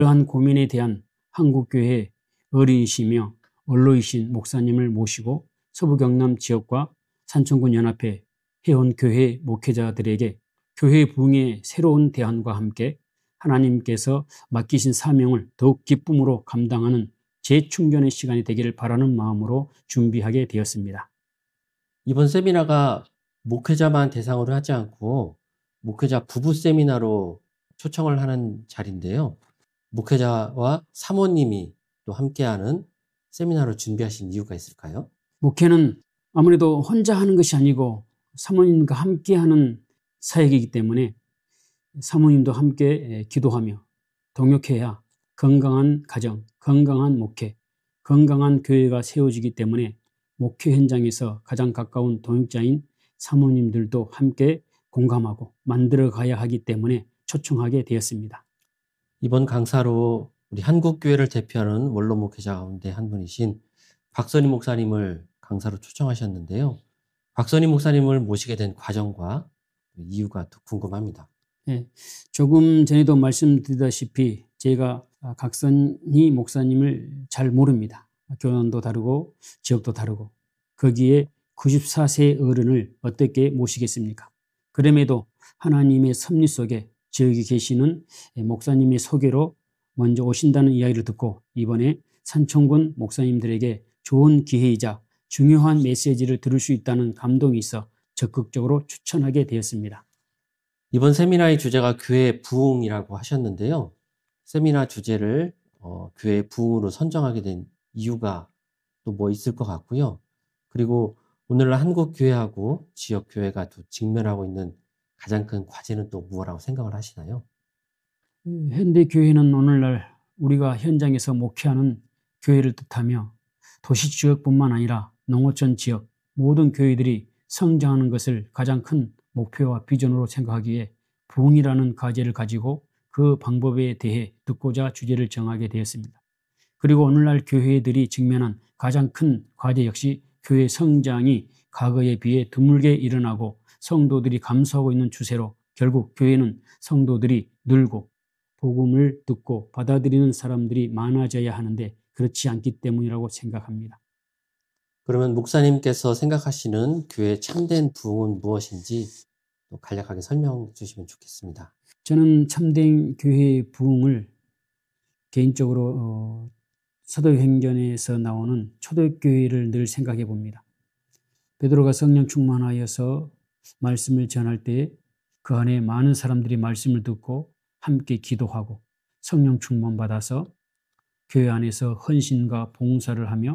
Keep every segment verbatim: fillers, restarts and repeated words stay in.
이러한 고민에 대한 한국교회 어린이시며 원로이신 목사님을 모시고 서부 경남 지역과 산청군 연합회 회원교회 목회자들에게 교회 부흥의 새로운 대안과 함께 하나님께서 맡기신 사명을 더욱 기쁨으로 감당하는 재충전의 시간이 되기를 바라는 마음으로 준비하게 되었습니다. 이번 세미나가 목회자만 대상으로 하지 않고 목회자 부부 세미나로 초청을 하는 자리인데요. 목회자와 사모님이 또 함께하는 세미나를 준비하신 이유가 있을까요? 목회는 아무래도 혼자 하는 것이 아니고 사모님과 함께하는 사역이기 때문에 사모님도 함께 기도하며 동역해야 건강한 가정, 건강한 목회, 건강한 교회가 세워지기 때문에 목회 현장에서 가장 가까운 동역자인 사모님들도 함께 공감하고 만들어가야 하기 때문에 초청하게 되었습니다. 이번 강사로 우리 한국교회를 대표하는 원로 목회자 가운데 한 분이신 박선희 목사님을 강사로 초청하셨는데요. 박선희 목사님을 모시게 된 과정과 이유가 더 궁금합니다. 네, 조금 전에도 말씀드렸다시피 제가 각선희 목사님을 잘 모릅니다. 교단도 다르고 지역도 다르고 거기에 구십사 세 어른을 어떻게 모시겠습니까? 그럼에도 하나님의 섭리 속에 지역에 계시는 목사님의 소개로 먼저 오신다는 이야기를 듣고 이번에 산청군 목사님들에게 좋은 기회이자 중요한 메시지를 들을 수 있다는 감동이 있어 적극적으로 추천하게 되었습니다. 이번 세미나의 주제가 교회 부흥이라고 하셨는데요. 세미나 주제를 어, 교회 부흥으로 선정하게 된 이유가 또 뭐 있을 것 같고요. 그리고 오늘날 한국 교회하고 지역 교회가 또 직면하고 있는 가장 큰 과제는 또 무엇이라고 생각을 하시나요? 현대 교회는 오늘날 우리가 현장에서 목회하는 교회를 뜻하며 도시 지역뿐만 아니라 농어촌 지역 모든 교회들이 성장하는 것을 가장 큰 목표와 비전으로 생각하기에 부흥이라는 과제를 가지고 그 방법에 대해 듣고자 주제를 정하게 되었습니다. 그리고 오늘날 교회들이 직면한 가장 큰 과제 역시 교회 성장이 과거에 비해 드물게 일어나고 성도들이 감소하고 있는 추세로 결국 교회는 성도들이 늘고 복음을 듣고 받아들이는 사람들이 많아져야 하는데 그렇지 않기 때문이라고 생각합니다. 그러면 목사님께서 생각하시는 교회의 참된 부흥은 무엇인지 또 간략하게 설명해 주시면 좋겠습니다. 저는 참된 교회의 부흥을 개인적으로 어, 사도행전에서 나오는 초대교회를 늘 생각해 봅니다. 베드로가 성령 충만하여서 말씀을 전할 때 그 안에 많은 사람들이 말씀을 듣고 함께 기도하고 성령 충만 받아서 교회 안에서 헌신과 봉사를 하며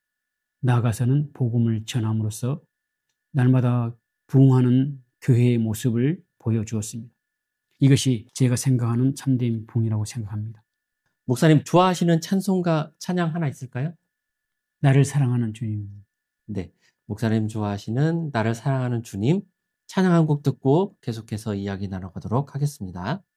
나아가서는 복음을 전함으로써 날마다 부흥하는 교회의 모습을 보여주었습니다. 이것이 제가 생각하는 참된 부흥이라고 생각합니다. 목사님 좋아하시는 찬송가 찬양 하나 있을까요? 나를 사랑하는 주님. 네, 목사님 좋아하시는 나를 사랑하는 주님 찬양 한 곡 듣고 계속해서 이야기 나눠가도록 하겠습니다.